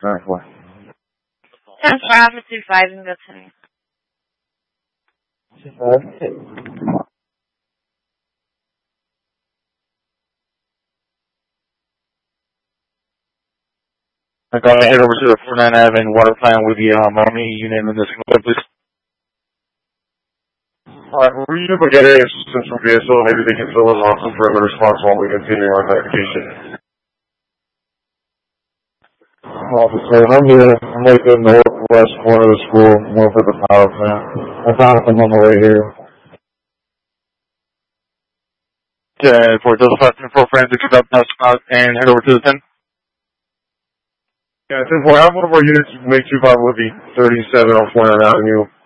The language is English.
10-4. 10-5 with 2-5 and go 10. 2-5. I'm going to head over to the 49 Ave and water plant with the Army unit in this signal, please. Alright, we're going to get a assistance from VSO. Maybe they can fill us off some perimeter response while we continue our investigation. Officer, I'm like the northwest corner of the school, north of the power plant. I found them on the way here. 10-4, those 5-4 friends, pick up now spot and head over to the 10. Yeah, 10-4, have one of our units make 2-5 with the 37 on 49 Avenue.